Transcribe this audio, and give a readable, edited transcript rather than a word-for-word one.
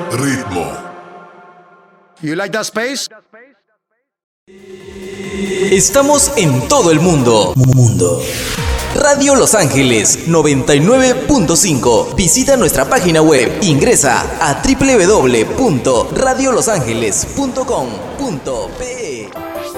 Ritmo. You like that space? Estamos en todo el mundo. Radio Los Ángeles 99.5. Visita nuestra página web. Ingresa a www.radiolosangeles.com.pe.